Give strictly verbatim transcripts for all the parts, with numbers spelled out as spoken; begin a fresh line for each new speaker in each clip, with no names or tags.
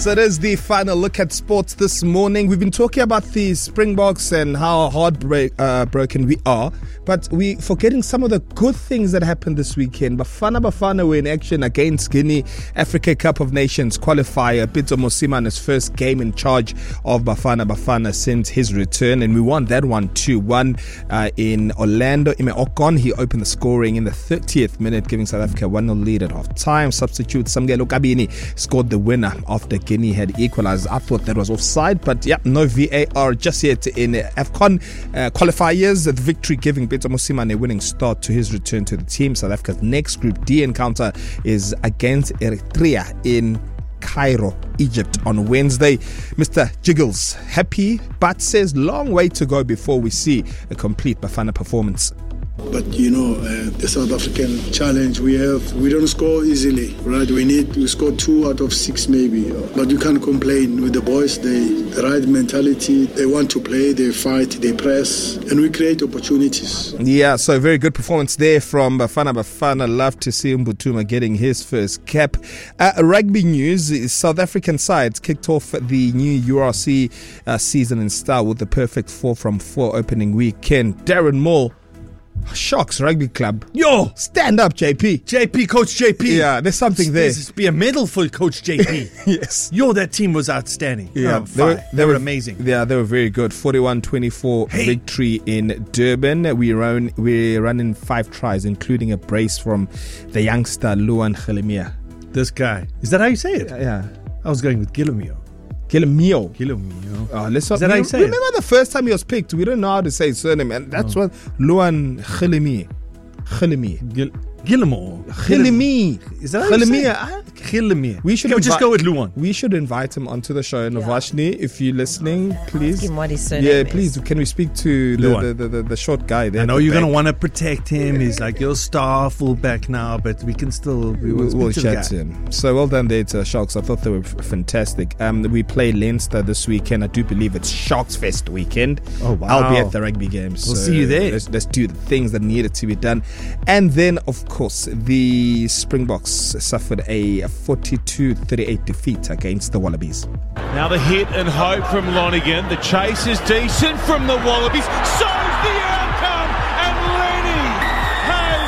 So it is the final look at sports this morning. We've been talking about the Springboks and how heartbroken uh, broken we are, but we forgetting some of the good things that happened this weekend. Bafana Bafana were in action against Guinea, Africa Cup of Nations qualifier. Pitso Mosimane, his first game in charge of Bafana Bafana since his return, and we won that one two one uh, in Orlando. Ime Okon, he opened the scoring in the thirtieth minute, giving South Africa one nil lead at half time. Substitute Samgelo Kabini scored the winner after Guinea had equalized. I thought that was offside, but yeah, no V A R just yet in AFCON uh, qualifiers. The victory giving Pitso Mosimane a winning start to his return to the team. South Africa's next Group D encounter is against Eritrea in Cairo, Egypt on Wednesday. Mister Jiggles happy, but says long way to go before we see a complete Bafana performance.
But you know, uh, the South African challenge we have, we don't score easily, right? We need to score two out of six maybe. But you can't complain with the boys. They the right mentality. They want to play, they fight, they press, and we create opportunities.
Yeah, so very good performance there from Bafana Bafana. Love to see Mbutuma getting his first cap. Uh, rugby news, South African sides kicked off the new U R C uh, season in style with the perfect four from four opening weekend. Darren Moore, Sharks Rugby Club.
Yo,
stand up, J P.
J P, Coach J P.
Yeah, there's something there.
This be a medal for Coach J P.
Yes.
Yo, that team was outstanding.
Yeah,
oh,
they, were, they,
they
were
were amazing.
Yeah, they were very good. forty-one twenty-four hey. victory in Durban. We run, we run in five tries, including a brace from the youngster Luan Gelemia.
This guy. Is that how you say it?
Yeah.
I was going with Gelemio.
Gilemio.
Gilemio.
Oh, let's
Is that how you say
remember
it?
the first time he was picked, we didn't know how to say his surname, and that's oh. what Luan Gelemi. Gelemi.
Gil- Gilmore.
Gelemi.
Is that how you say it?
Gelemi. We should
Can we
invi-
just go with Luan?
We should invite him onto the show. Navashni, yeah. if you're listening, please.
Ask him what his surname
yeah,
is.
please. Can we speak to the, the, the, the, the short guy there?
I know you're going to want to protect him. He's like your star fullback now, but we can still we will
we'll
to
chat to him. So well done there to Sharks. I thought they were f- fantastic. Um, we play Leinster this weekend. I do believe it's Sharks Fest weekend.
Oh wow!
I'll be at the rugby games.
We'll
so
see you there.
Let's, let's do the things that needed to be done, and then of course the Springboks suffered a forty-two thirty-eight defeat against the Wallabies.
Now the hit and hope from Lonigan. The chase is decent from the Wallabies. So's the outcome, and Lenny has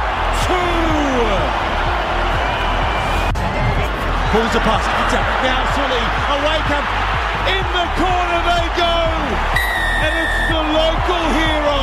two. Pulls a pass. It's up. Now Sully. Away come. In the corner they go. And it's the local hero.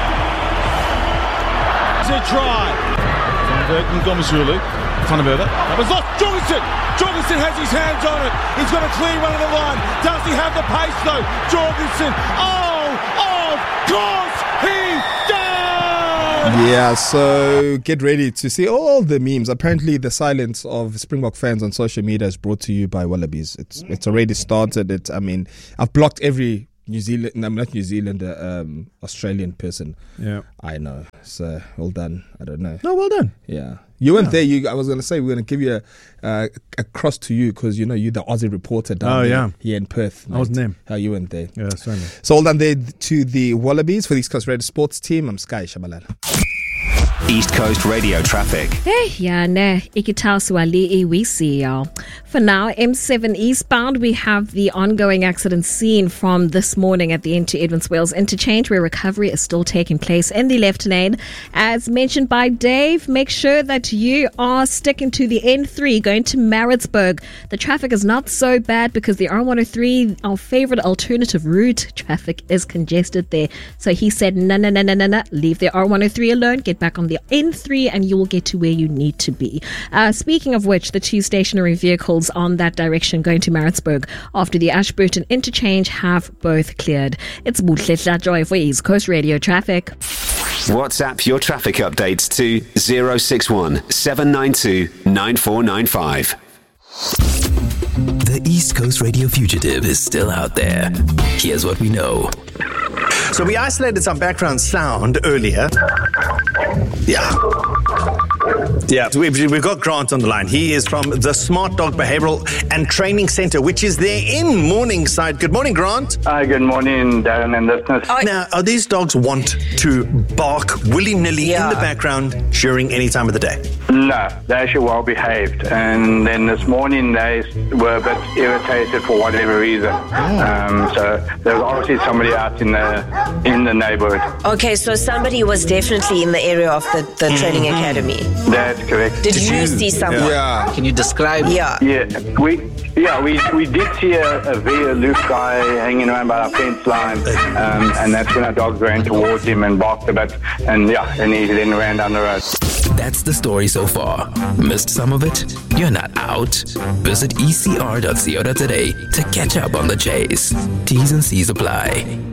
It's a try. Van Gomezulu, Van der Merwe. That was lost. Jorgensen. Jorgensen has his hands on it. He's got a clear one of the line. Does he have the pace though? Jorgensen. Oh, of course he does.
Yeah, so get ready to see all the memes. Apparently, the silence of Springbok fans on social media is brought to you by Wallabies. It's it's already started. It. I mean, I've blocked every New Zealand, no, not New Zealand, uh, um, Australian person.
Yeah,
I know. So well done. I don't know.
No, well done.
Yeah, you weren't
yeah.
there. You, I was going to say we're going to give you a, uh, a cross to you because you know you're the Aussie reporter down
oh,
there
yeah.
here in Perth.
I wasn't there.
Oh, you weren't there.
Yeah, sorry.
So well done there to the Wallabies for the East Coast Radio Sports team. I'm Sky Shabalala.
East Coast Radio traffic.
Hey, yeah, ne, ikitausuali we see y'all. For now, M seven eastbound, we have the ongoing accident scene from this morning at the end to Edmonds Wales interchange, where recovery is still taking place in the left lane. As mentioned by Dave, make sure that you are sticking to the N three going to Maritzburg. The traffic is not so bad because the R one oh three, our favorite alternative route, traffic is congested there. So he said, no, no, no, no, no, no, leave the R one oh three alone, get back on the N three and you will get to where you need to be. Uh, speaking of which, the two stationary vehicles on that direction going to Maritzburg after the Ashburton interchange have both cleared. It's Buhle Joy for East Coast Radio Traffic.
WhatsApp your traffic updates to zero six one seven nine two nine four nine five.
The East Coast Radio Fugitive is still out there. Here's what we know.
So we isolated some background sound earlier. Yeah. Yeah, so we've, we've got Grant on the line. He is from the Smart Dog Behavioral and Training Center, which is there in Morningside. Good morning, Grant.
Hi, good morning, Darren and listeners.
Now, are these dogs want to bark willy-nilly
yeah.
in the background during any time of the day?
No, they're actually well behaved. And then this morning they were a bit irritated for whatever reason. Um, so there was obviously somebody out in the in the neighborhood.
Okay, so somebody was definitely in the area of the, the mm-hmm. training academy.
That's correct.
Did, Did you, you see someone?
Yeah.
Can you describe?
Yeah.
Yeah. We yeah we, we did see a, a very aloof guy hanging around by our fence line, um, and that's when our dog ran towards him and barked a bit, and yeah, and he then ran down the road.
That's the story so far. Missed some of it? You're not out. Visit e c r dot co dot za to catch up on the chase. T's and C's apply.